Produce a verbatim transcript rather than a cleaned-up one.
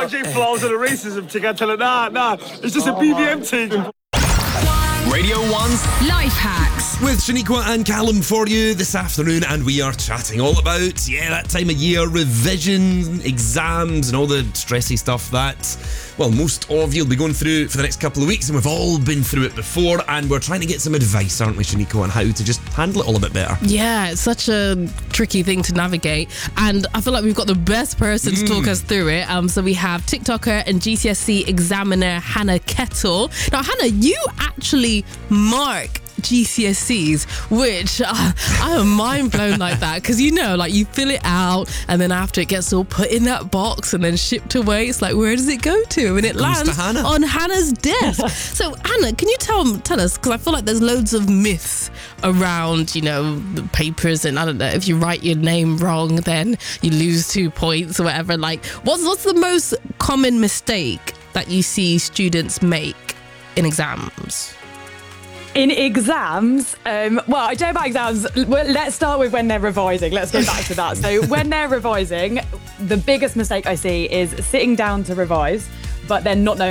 R J flaws and the racism thing. I tell her, nah, nah, it's just a B B M thing. Radio one's Life Hacks with Shaniqua and Callum for you this afternoon, and we are chatting all about, yeah, that time of year, revision, exams, and all the stressy stuff that, well, most of you will be going through for the next couple of weeks, and we've all been through it before, and we're trying to get some advice, aren't we, Shaniqua, on how to just handle it all a bit better. Yeah, it's such a tricky thing to navigate, and I feel like we've got the best person mm. to talk us through it. Um, so we have TikToker and G C S E examiner Hannah Kettle. Now, Hannah, you actually mark G C S Es, which uh, I am mind blown like that, because you know, like you fill it out and then after it gets all put in that box and then shipped away, it's like, where does it go to? And it, it lands Hannah. on Hannah's desk. So Hannah, can you tell tell us, because I feel like there's loads of myths around, you know, the papers, and I don't know, if you write your name wrong then you lose two points or whatever. Like what's what's the most common mistake that you see students make in exams? In exams, um, well, I don't know about exams. Well, let's start with when they're revising. Let's go back to that. So when they're revising, the biggest mistake I see is sitting down to revise, but then not knowing